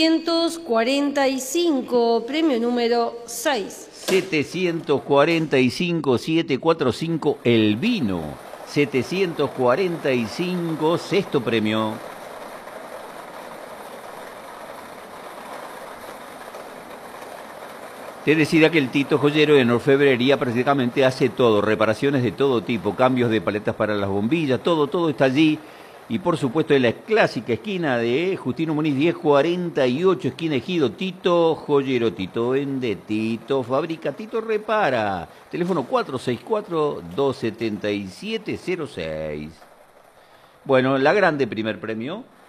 745, premio número 6. 745, 745, el vino. 745, sexto premio. Te decía que el Tito Joyero en orfebrería prácticamente hace todo, reparaciones de todo tipo, cambios de paletas para las bombillas, todo está allí. Y por supuesto en la clásica esquina de Justino Muniz 1048, esquina Ejido, Tito Joyero, Tito vende, Tito fabrica, Tito repara. Teléfono 464-277-06. Bueno, la grande primer premio.